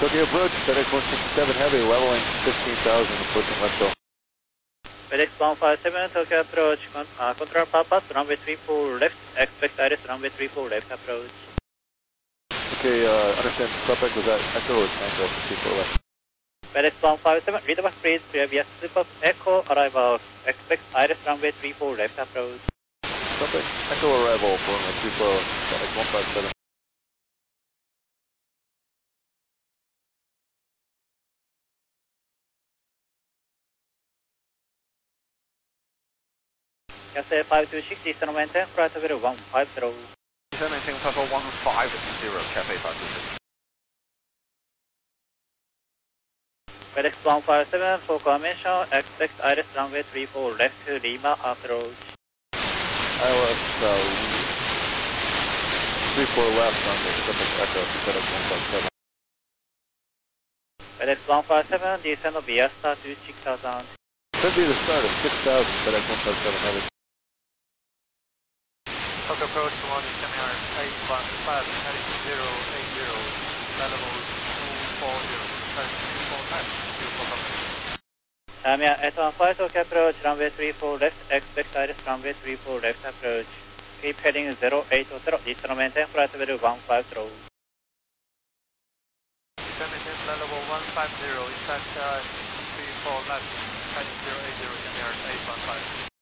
Tokyo approach, FedEx 167 Heavy, leveling 15,000, approaching left hill. FedEx 157, Tokyo approach, control Papa, runway 34 left, expect Iris, runway 34 left approach. Okay, understand, Quebec was at Echo or Tango, 34 left. FedEx 157, read about please, previous slip of Echo, arrival, expect Iris, runway 34 left approach. Quebec, Echo arrival, for 34, FedEx 157. Cathay 526, Eastern maintain, flight level 150. Eastern maintain, flight level 150, Cathay 526. FedEx 157, for confirmation, expect Iris, runway 34 left to Lima approach. ILS 34 left on the Pacific Echo, FedEx 157. FedEx 157, descend via start to 6000. Could be the start of 6,000, FedEx 157 Heavy. Tokyo approach 1 Semi 815, heading 080, level 240, turn 24 left, 24 left. Samia 815, Tokyo approach, runway 34 left, expect Iris, runway 34 left approach. Keep heading 080, Eastern maintain, flight level 150. Eastern maintain, flight level 150, expect 34 left, heading 080, Semi 815.